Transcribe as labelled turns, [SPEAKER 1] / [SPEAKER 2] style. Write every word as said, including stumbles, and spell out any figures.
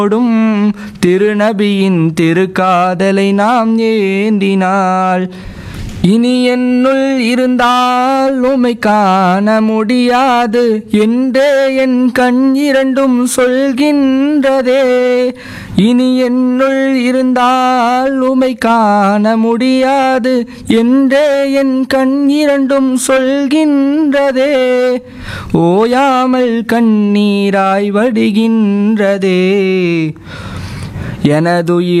[SPEAKER 1] ஓடும் திருநபியின் திருக்காதலை நாம் ஏந்தினால் இனி என்னுள் இருந்தால் உமை காண முடியாது என்றே என் கண் இரண்டும் சொல்கின்றதே. இனி என்னுள் இருந்தால் உமை காண முடியாது என்றே என் கண் இரண்டும் சொல்கின்றதே. ஓயாமல் கண்ணீராய் வடிகின்றதே எனதுயிர்